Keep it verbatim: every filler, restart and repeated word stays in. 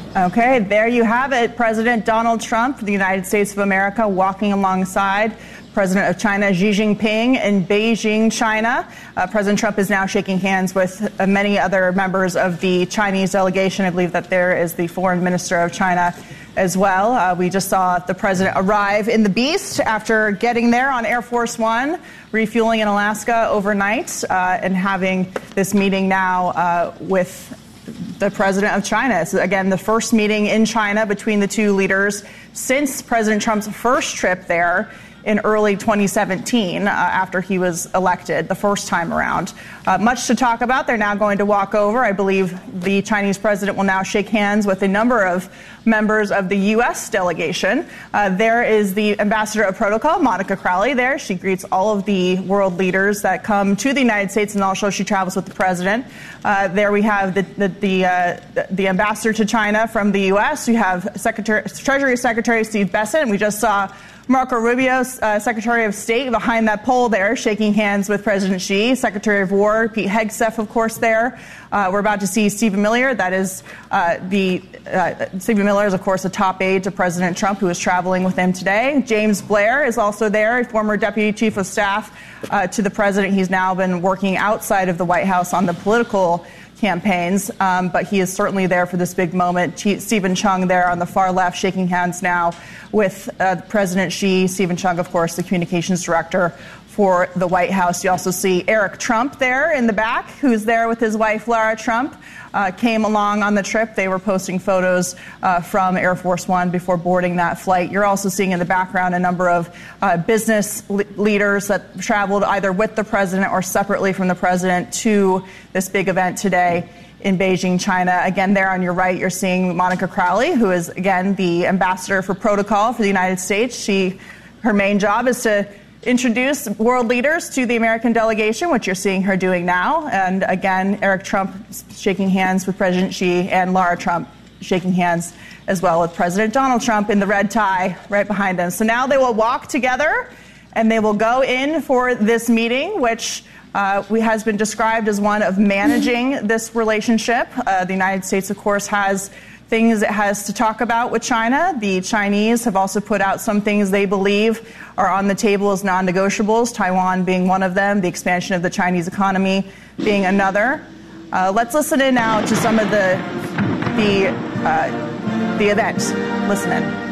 Okay, there you have it. President Donald Trump of the United States of America walking alongside President of China Xi Jinping in Beijing, China. Uh, President Trump is now shaking hands with uh, many other members of the Chinese delegation. I believe that there is the foreign minister of China as well. Uh, we just saw the president arrive in the Beast after getting there on Air Force One, refueling in Alaska overnight, uh, and having this meeting now uh, with the president of China. It's, again, the first meeting in China between the two leaders since President Trump's first trip there in early twenty seventeen, uh, after he was elected the first time around. Uh, much to talk about. They're now going to walk over. I believe the Chinese president will now shake hands with a number of members of the U S delegation. Uh, there is the ambassador of protocol, Monica Crowley, there. She greets all of the world leaders that come to the United States, and also she travels with the president. Uh, there we have the the the, uh, the ambassador to China from the U S. We have Secretary, Treasury Secretary Steve Bessent, and we just saw Marco Rubio, uh, Secretary of State, behind that pole there, shaking hands with President Xi. Secretary of War, Pete Hegseth, of course, there. Uh, we're about to see Stephen Miller. That is uh, the uh, Stephen Miller is, of course, a top aide to President Trump, who is traveling with him today. James Blair is also there, a former deputy chief of staff uh, to the president. He's now been working outside of the White House on the political campaigns, um, but he is certainly there for this big moment. Ch- Stephen Chung there on the far left, shaking hands now with uh, President Xi. Stephen Chung, of course, the communications director for the White House. You also see Eric Trump there in the back, who's there with his wife, Lara Trump, uh, came along on the trip. They were posting photos uh, from Air Force One before boarding that flight. You're also seeing in the background a number of uh, business le- leaders that traveled either with the president or separately from the president to this big event today in Beijing, China. Again, there on your right, you're seeing Monica Crowley, who is, again, the ambassador for protocol for the United States. She, her main job is to introduce world leaders to the American delegation, which you're seeing her doing now. And again, Eric Trump shaking hands with President Xi, and Lara Trump shaking hands as well with President Donald Trump in the red tie right behind him. So now they will walk together and they will go in for this meeting, which uh, we, has been described as one of managing this relationship. Uh, the United States, of course, has things it has to talk about with China. The Chinese have also put out some things they believe are on the table as non-negotiables, Taiwan being one of them, the expansion of the Chinese economy being another. Uh, let's listen in now to some of the the uh, the event. Listen in.